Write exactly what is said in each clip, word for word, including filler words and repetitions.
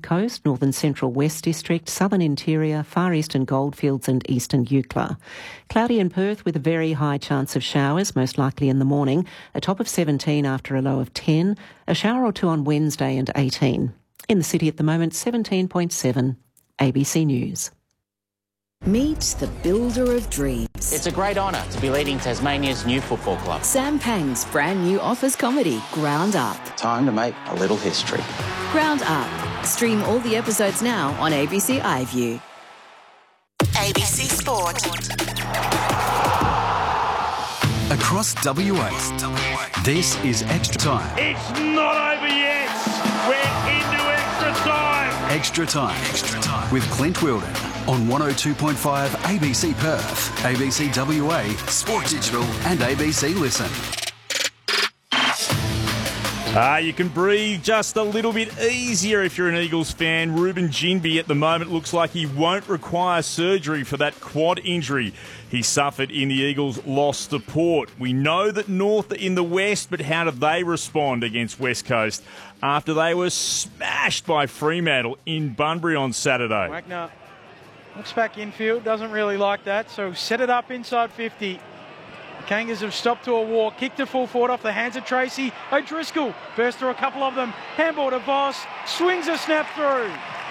Coast, Northern Central West District, Southern Interior, Far Eastern Goldfields and Eastern Eucla. Cloudy in Perth with a very high chance of showers, most likely in the morning, a top of seventeen after a low of ten, a shower or two on Wednesday and eighteen. In the city at the moment, seventeen point seven. A B C News. Meet the builder of dreams. It's a great honour to be leading Tasmania's new football club. Sam Pang's brand new office comedy, Ground Up. Time to make a little history. Ground Up. Stream all the episodes now on A B C iView. A B C Sport. Across W A, this is Extra Time. It's not over yet. We're into extra time. Extra Time. Extra Time. With Clint Wilden on one oh two point five A B C Perth, A B C W A, Sport Digital and A B C Listen. Ah, you can breathe just a little bit easier if you're an Eagles fan. Ruben Ginbey at the moment looks like he won't require surgery for that quad injury he suffered in the Eagles' loss to Port. We know that North are in the West, but how did they respond against West Coast after they were smashed by Fremantle in Bunbury on Saturday? Wagner looks back infield, doesn't really like that, so set it up inside fifty. The Kangas have stopped to a walk, kicked to full forward off the hands of Tracy. O'Driscoll burst through a couple of them. Handball to Voss, swings a snap through.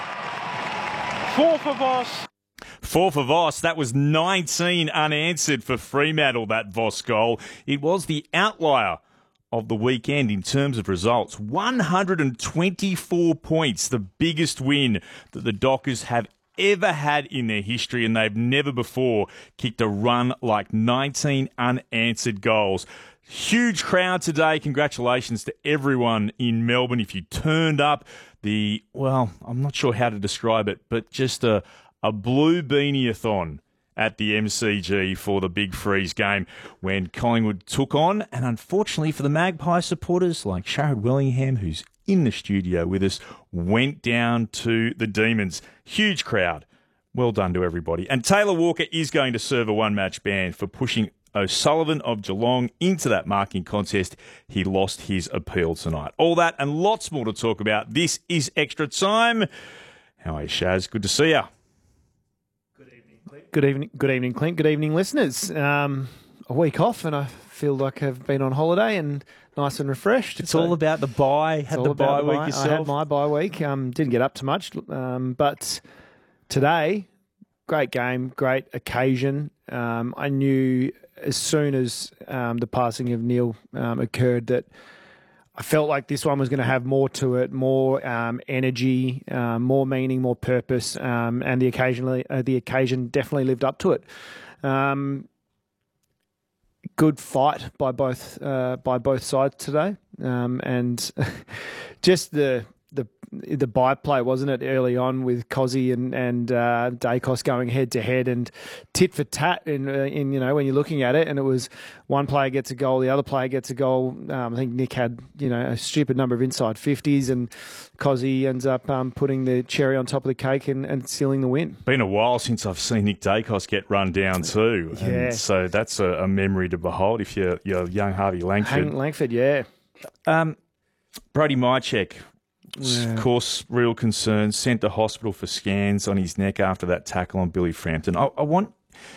Four for Voss. Four for Voss. That was nineteen unanswered for Fremantle, that Voss goal. It was the outlier of the weekend in terms of results. one hundred twenty-four points, the biggest win that the Dockers have ever had in their history, and they've never before kicked a run like nineteen unanswered goals. Huge crowd today. Congratulations to everyone in Melbourne. If you turned up, the, well, I'm not sure how to describe it, but just a, a blue beanie-a-thon at the M C G for the Big Freeze game when Collingwood took on, and unfortunately for the Magpie supporters like Sharad Wellingham, who's in the studio with us, went down to the Demons. Huge crowd. Well done to everybody. And Taylor Walker is going to serve a one-match ban for pushing O'Sullivan of Geelong into that marking contest. He lost his appeal tonight. All that and lots more to talk about. This is Extra Time. How are you, Shaz? Good to see you. Good evening, Clint. Good evening, good evening, Clint. Good evening, listeners. Um, a week off, and I feel like I've been on holiday and nice and refreshed. It's so all about the bye. Had the bye week bye. yourself. I had my bye week. Um, didn't get up to much, um, but today, great game, great occasion. Um, I knew as soon as um, the passing of Neil um, occurred that I felt like this one was going to have more to it, more um, energy, um, more meaning, more purpose, um, and the occasionally uh, the occasion definitely lived up to it. Um, good fight by both uh, by both sides today, um, and just the the the byplay, wasn't it, early on with Cozzy and and uh, Dacos going head to head and tit for tat in, uh, in you know when you're looking at it, and it was one player gets a goal, the other player gets a goal. Um, I think Nick had you know a stupid number of inside fifties, and Cozzy ends up um, putting the cherry on top of the cake and, and sealing the win. Been a while since I've seen Nick Dacos get run down too, Yeah. and so that's a, a memory to behold if you're, you're young Harvey Langford. Hank Langford, yeah. Um, Brody Mychek. Yeah. Of course, real concern, sent to hospital for scans on his neck after that tackle on Billy Frampton. I, I want